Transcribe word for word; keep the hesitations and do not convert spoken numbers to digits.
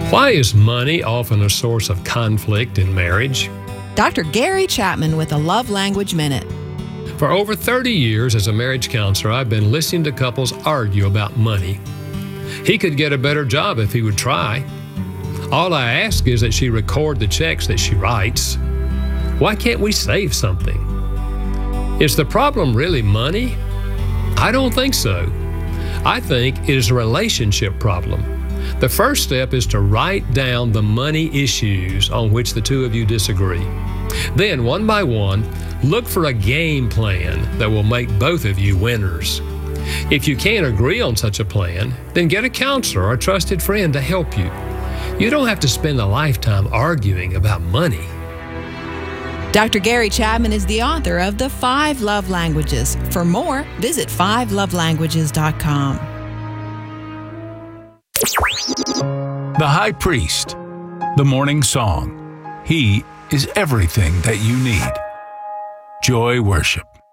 Why is money often a source of conflict in marriage? Doctor Gary Chapman with a Love Language Minute. For over thirty years as a marriage counselor, I've been listening to couples argue about money. He could get a better job if he would try. All I ask is that she record the checks that she writes. Why can't we save something? Is the problem really money? I don't think so. I think it is a relationship problem. The first step is to write down the money issues on which the two of you disagree. Then, one by one, look for a game plan that will make both of you winners. If you can't agree on such a plan, then get a counselor or a trusted friend to help you. You don't have to spend a lifetime arguing about money. Doctor Gary Chapman is the author of The Five Love Languages. For more, visit five love languages dot com. The High Priest, the Morning Song. He is everything that you need. Joy Worship.